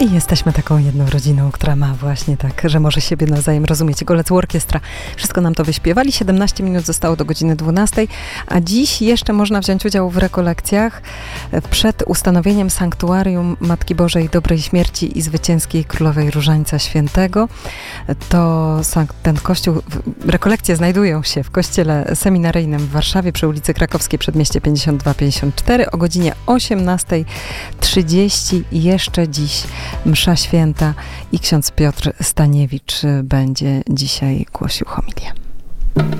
I jesteśmy taką jedną rodziną, która ma właśnie tak, że może siebie nawzajem rozumieć. Golec Orkiestra, wszystko nam to wyśpiewali. 17 minut zostało do godziny 12, a dziś jeszcze można wziąć udział w rekolekcjach przed ustanowieniem Sanktuarium Matki Bożej Dobrej Śmierci i Zwycięskiej Królowej Różańca Świętego. To ten kościół, rekolekcje znajdują się w kościele seminaryjnym w Warszawie przy ulicy Krakowskiej, Przedmieście 52-54 o godzinie 18:30. Jeszcze dziś msza święta i ksiądz Piotr Staniewicz będzie dzisiaj głosił homilię.